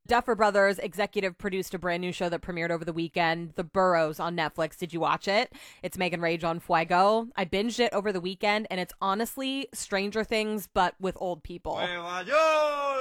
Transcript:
Duffer Brothers executive produced a brand new show that premiered over the weekend, The Burrows on Netflix. Did you watch it? It's Megan Rage on Fuego. I binged it over the weekend, and it's honestly Stranger Things, but with old people.